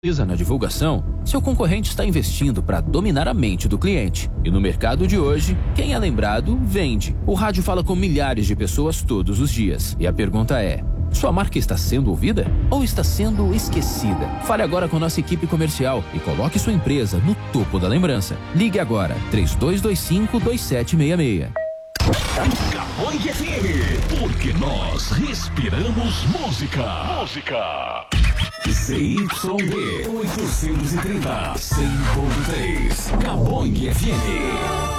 Na divulgação, seu concorrente está investindo para dominar a mente do cliente. E no mercado de hoje, quem é lembrado, vende. O rádio fala com milhares de pessoas todos os dias. E a pergunta é: sua marca está sendo ouvida ou está sendo esquecida? Fale agora com nossa equipe comercial e coloque sua empresa no topo da lembrança. Ligue agora, 3225-2766. Caboing FM, porque nós respiramos música. ZYD 830, 100.3, Caboing FM.